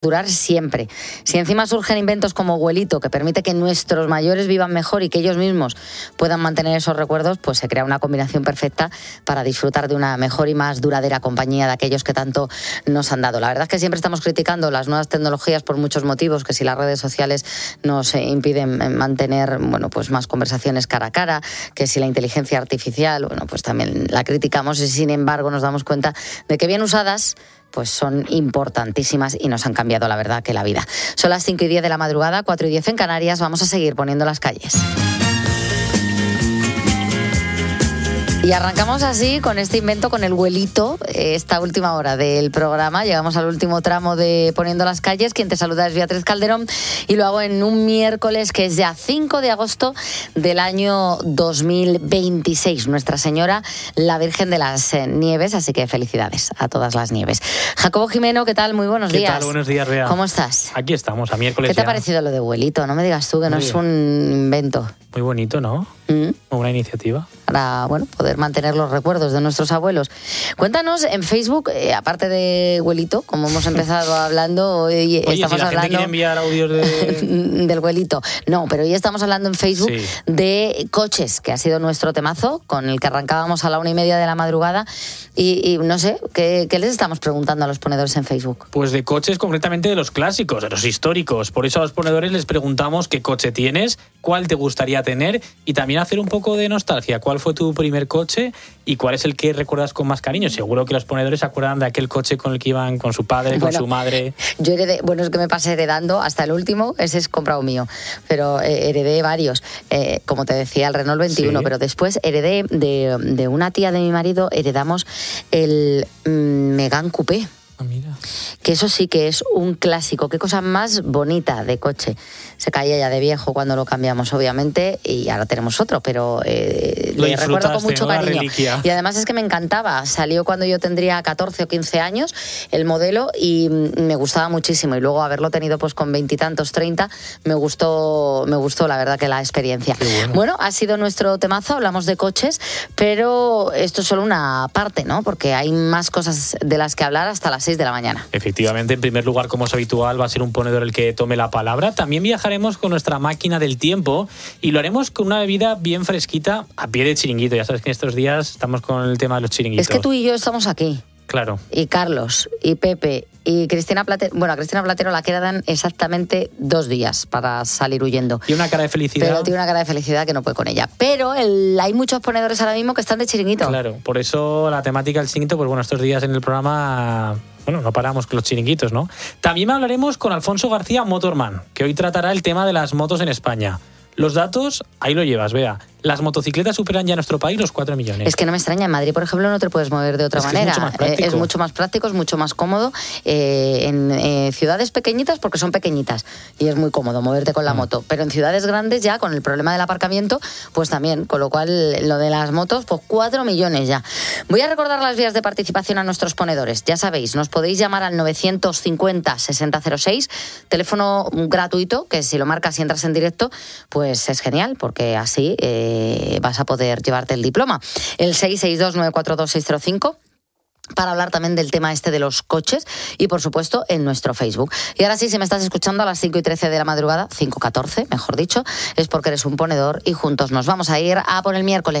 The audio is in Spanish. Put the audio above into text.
durar siempre. Si encima surgen inventos como Huelito, que permite que nuestros mayores vivan mejor y que ellos mismos puedan mantener esos recuerdos, pues se crea una combinación perfecta para disfrutar de una mejor y más duradera compañía de aquellos que tanto nos han dado. La verdad es que siempre estamos criticando las nuevas tecnologías por muchos motivos, que si las redes sociales nos impiden mantener, pues más conversaciones cara a cara, que si la inteligencia artificial, pues también la criticamos, y sin embargo nos damos cuenta de que bien usadas pues son importantísimas y nos han cambiado, la verdad, que la vida. Son las 5:10 de la madrugada, 4:10 en Canarias. Vamos a seguir poniendo las calles. Y arrancamos así con este invento, con el Huelito, esta última hora del programa. Llegamos al último tramo de Poniendo las calles. Quien te saluda es Beatriz Calderón y lo hago en un miércoles que es ya 5 de agosto del año 2026. Nuestra Señora, la Virgen de las Nieves, así que felicidades a todas las nieves. Jacobo Jimeno, ¿qué tal? Muy buenos días. ¿Qué tal? Buenos días, Bea. ¿Cómo estás? Aquí estamos, a miércoles. ¿Qué te ya ha parecido lo de Huelito? No me digas tú que no es un invento. Muy bonito, ¿no? Una iniciativa. Para, poder mantener los recuerdos de nuestros abuelos. Cuéntanos en Facebook, aparte de Huelito, como hemos empezado hablando, hoy estamos si la hablando... gente quiere enviar audios del Huelito. No, pero hoy estamos hablando en Facebook de coches, que ha sido nuestro temazo, con el que arrancábamos a la 1:30 de la madrugada. Y no sé, ¿qué les estamos preguntando a los ponedores en Facebook? Pues de coches, concretamente de los clásicos, de los históricos. Por eso a los ponedores les preguntamos qué coche tienes, cuál te gustaría tener y también hacer un poco de nostalgia. ¿Cuál fue tu primer coche y cuál es el que recuerdas con más cariño? Seguro que los ponedores se acuerdan de aquel coche con el que iban con su padre, con su madre. Yo heredé, es que me pasé heredando hasta el último, ese es comprado mío, pero heredé varios. Como te decía, el Renault 21, pero después heredé de una tía de mi marido, heredamos el Megane Coupé. Mira. Que eso sí que es un clásico. Qué cosa más bonita de coche. Se caía ya de viejo cuando lo cambiamos, obviamente, y ahora tenemos otro, pero le recuerdo con mucho cariño. Y además es que me encantaba. Salió cuando yo tendría 14 o 15 años el modelo y me gustaba muchísimo. Y luego haberlo tenido pues con 20 y tantos, 30, me gustó la verdad que la experiencia. Bueno, ha sido nuestro temazo, hablamos de coches, pero esto es solo una parte, ¿no? Porque hay más cosas de las que hablar hasta las 6 de la mañana. Efectivamente, en primer lugar, como es habitual, va a ser un ponedor el que tome la palabra. También viajaremos con nuestra máquina del tiempo y lo haremos con una bebida bien fresquita a pie de chiringuito. Ya sabes que en estos días estamos con el tema de los chiringuitos. Es que tú y yo estamos aquí. Claro. Y Carlos, y Pepe, y Cristina Platero. Bueno, a Cristina Platero la quedan exactamente 2 días para salir huyendo. Y una cara de felicidad. Pero tiene una cara de felicidad que no puede con ella. Pero hay muchos ponedores ahora mismo que están de chiringuito. Claro, por eso la temática del chiringuito, pues bueno, estos días en el programa... no paramos con los chiringuitos, ¿no? También hablaremos con Alfonso García, Motorman, que hoy tratará el tema de las motos en España. Los datos, ahí lo llevas, Bea. Las motocicletas superan ya en nuestro país los 4 millones. Es que no me extraña, en Madrid, por ejemplo, no te puedes mover de otra manera. Es mucho más práctico, es mucho más cómodo. En ciudades pequeñitas, porque son pequeñitas, y es muy cómodo moverte con la moto. Pero en ciudades grandes ya, con el problema del aparcamiento, pues también, con lo cual, lo de las motos, pues 4 millones ya. Voy a recordar las vías de participación a nuestros ponedores. Ya sabéis, nos podéis llamar al 950-6006, teléfono gratuito, que si lo marcas y entras en directo, pues es genial, porque así vas a poder llevarte el diploma. El 662-942-605 para hablar también del tema este de los coches y, por supuesto, en nuestro Facebook. Y ahora sí, si me estás escuchando a las 5:13 de la madrugada, 5:14, mejor dicho, es porque eres un ponedor y juntos nos vamos a ir a por el miércoles.